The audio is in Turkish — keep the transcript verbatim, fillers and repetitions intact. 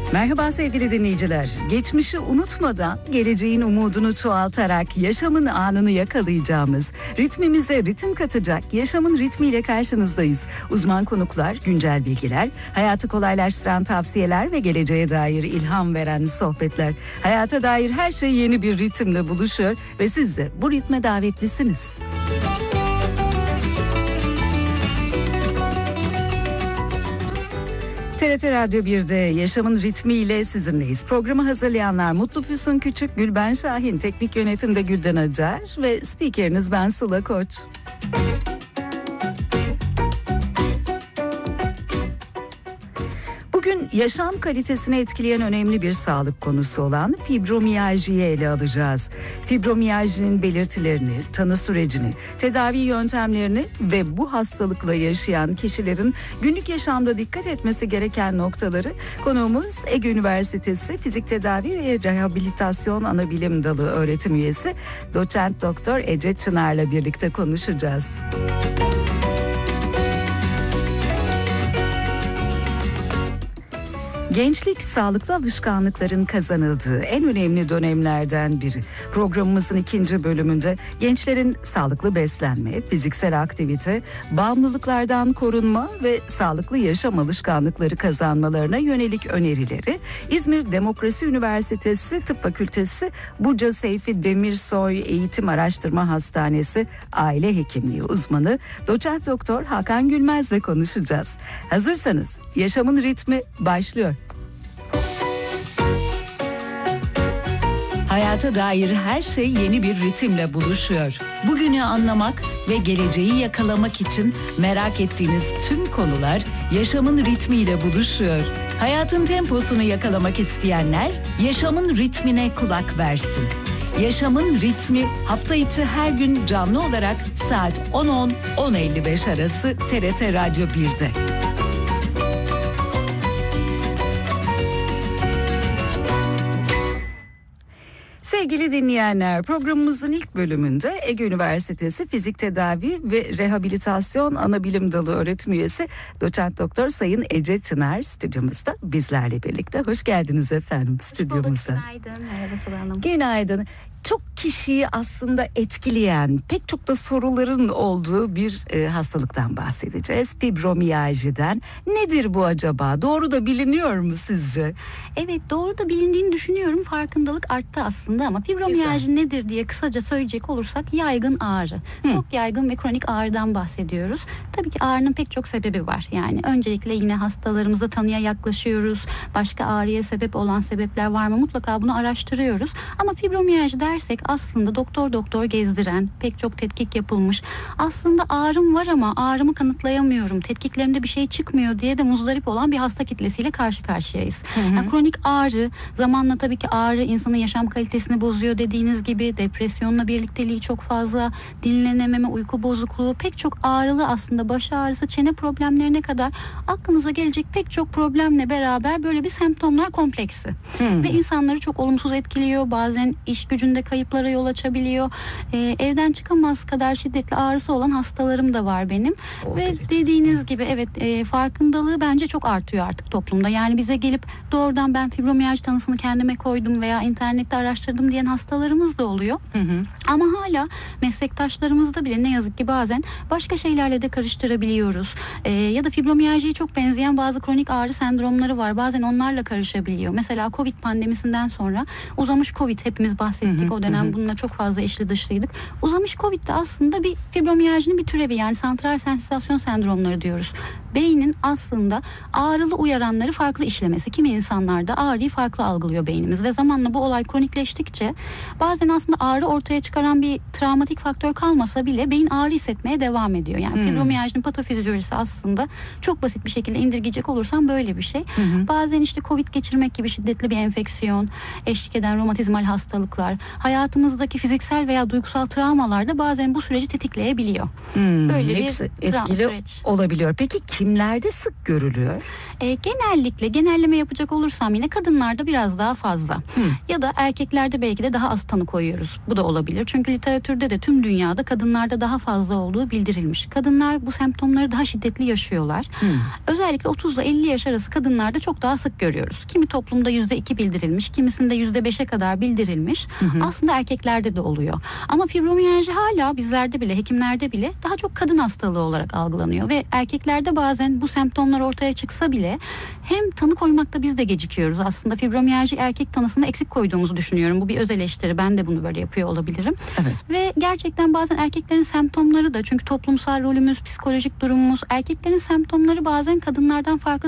Merhaba sevgili dinleyiciler. Geçmişi unutmadan geleceğin umudunu çoğaltarak yaşamın anını yakalayacağımız, ritmimize ritim katacak yaşamın ritmiyle karşınızdayız. Uzman konuklar, güncel bilgiler, hayatı kolaylaştıran tavsiyeler ve geleceğe dair ilham veren sohbetler. Hayata dair her şey yeni bir ritimle buluşuyor ve siz de bu ritme davetlisiniz. T R T Radyo bir'de yaşamın ritmiyle sizinleyiz. Programı hazırlayanlar Mutlu Füsun Küçük, Gülben Şahin, teknik yönetimde Gülden Acar ve spikeriniz ben Sıla Koç. Bugün yaşam kalitesini etkileyen önemli bir sağlık konusu olan fibromiyaljiyi ele alacağız. Fibromiyajinin belirtilerini, tanı sürecini, tedavi yöntemlerini ve bu hastalıkla yaşayan kişilerin günlük yaşamda dikkat etmesi gereken noktaları konuğumuz Ege Üniversitesi Fizik Tedavi ve Rehabilitasyon Anabilim Dalı öğretim üyesi Doçent Doktor Ece Çınar'la birlikte konuşacağız. Gençlik sağlıklı alışkanlıkların kazanıldığı en önemli dönemlerden biri. Programımızın ikinci bölümünde gençlerin sağlıklı beslenme, fiziksel aktivite, bağımlılıklardan korunma ve sağlıklı yaşam alışkanlıkları kazanmalarına yönelik önerileri İzmir Demokrasi Üniversitesi Tıp Fakültesi Buca Seyfi Demirsoy Eğitim Araştırma Hastanesi Aile Hekimliği uzmanı Doçent Doktor Hakan Gülmez'le konuşacağız. Hazırsanız yaşamın ritmi başlıyor. Hayata dair her şey yeni bir ritimle buluşuyor. Bugünü anlamak ve geleceği yakalamak için merak ettiğiniz tüm konular yaşamın ritmiyle buluşuyor. Hayatın temposunu yakalamak isteyenler yaşamın ritmine kulak versin. Yaşamın ritmi hafta içi her gün canlı olarak saat on on on elli beş arası T R T Radyo bir'de. Sevgili dinleyenler, programımızın ilk bölümünde Ege Üniversitesi Fizik Tedavi ve Rehabilitasyon Anabilim Dalı öğretim üyesi Doçent Doktor Sayın Ece Çınar stüdyomuzda bizlerle birlikte. Hoş geldiniz efendim stüdyomuza. Hoş bulduk, günaydın. Merhaba Sıla Hanım. Günaydın. Çok kişiyi aslında etkileyen, pek çok da soruların olduğu bir e, hastalıktan bahsedeceğiz. Fibromiyajiden. Nedir bu acaba? Doğru da biliniyor mu sizce? Evet, doğru da bilindiğini düşünüyorum. Farkındalık arttı aslında ama fibromiyajı nedir diye kısaca söyleyecek olursak yaygın ağrı. Hı. Çok yaygın ve kronik ağrıdan bahsediyoruz. Tabii ki ağrının pek çok sebebi var. Yani öncelikle yine hastalarımızı tanıya yaklaşıyoruz. Başka ağrıya sebep olan sebepler var mı? Mutlaka bunu araştırıyoruz. Ama fibromiyajı dersek aslında doktor doktor gezdiren, pek çok tetkik yapılmış. Aslında ağrım var ama ağrımı kanıtlayamıyorum, tetkiklerimde bir şey çıkmıyor diye de muzdarip olan bir hasta kitlesiyle karşı karşıyayız. Hı hı. Yani kronik ağrı, zamanla tabii ki ağrı insanın yaşam kalitesini bozuyor dediğiniz gibi. Depresyonla birlikteliği çok fazla, dinlenememe, uyku bozukluğu, pek çok ağrılı aslında baş ağrısı, çene problemlerine kadar aklınıza gelecek pek çok problemle beraber böyle bir semptomlar kompleksi. Hı. Ve insanları çok olumsuz etkiliyor. Bazen iş gücünde kayıplara yol açabiliyor. Ee, evden çıkamaz kadar şiddetli ağrısı olan hastalarım da var benim. O Ve derece. Dediğiniz gibi evet e, farkındalığı bence çok artıyor artık toplumda. Yani bize gelip doğrudan ben fibromiyaj tanısını kendime koydum veya internette araştırdım diyen hastalarımız da oluyor. Hı hı. Ama hala meslektaşlarımızda bile ne yazık ki bazen başka şeylerle de karıştırabiliyoruz. Ee, ya da fibromiyajıya çok benzeyen bazı kronik ağrı sendromları var. Bazen onlarla karışabiliyor. Mesela Covid pandemisinden sonra uzamış Covid hepimiz bahsettik. Hı hı. O dönem bununla çok fazla içli dışlıydık. Uzamış Covid de aslında bir fibromiyajının bir türevi, yani santral sensasyon sendromları diyoruz. Beynin aslında ağrılı uyaranları farklı işlemesi. Kimi insanlarda ağrıyı farklı algılıyor beynimiz ve zamanla bu olay kronikleştikçe bazen aslında ağrı ortaya çıkaran bir travmatik faktör kalmasa bile beyin ağrı hissetmeye devam ediyor. Yani hmm. fibromiyajının patofizyolojisi aslında çok basit bir şekilde indirgeyecek olursam böyle bir şey. Hmm. Bazen işte Covid geçirmek gibi şiddetli bir enfeksiyon, eşlik eden romatizmal hastalıklar, hayatımızdaki fiziksel veya duygusal travmalar da bazen bu süreci tetikleyebiliyor. Hmm, Böyle bir hepsi travma etkili süreç. olabiliyor. Peki kimlerde sık görülüyor? E, genellikle genelleme yapacak olursam yine kadınlarda biraz daha fazla. Hmm. Ya da erkeklerde belki de daha az tanı koyuyoruz. Bu da olabilir. Çünkü literatürde de tüm dünyada kadınlarda daha fazla olduğu bildirilmiş. Kadınlar bu semptomları daha şiddetli yaşıyorlar. Hmm. Özellikle otuz ile elli yaş arası kadınlarda çok daha sık görüyoruz. Kimi toplumda yüzde iki bildirilmiş, kimisinde yüzde beşe kadar bildirilmiş. Hı hı. Aslında erkeklerde de oluyor. Ama fibromiyalji hala bizlerde bile, hekimlerde bile daha çok kadın hastalığı olarak algılanıyor ve erkeklerde bazen bu semptomlar ortaya çıksa bile hem tanı koymakta biz de gecikiyoruz. Aslında fibromiyalji erkek tanısında eksik koyduğumuzu düşünüyorum. Bu bir öz eleştiri. Ben de bunu böyle yapıyor olabilirim. Evet. Ve gerçekten bazen erkeklerin semptomları da, çünkü toplumsal rolümüz, psikolojik durumumuz, erkeklerin semptomları bazen kadınlardan farklı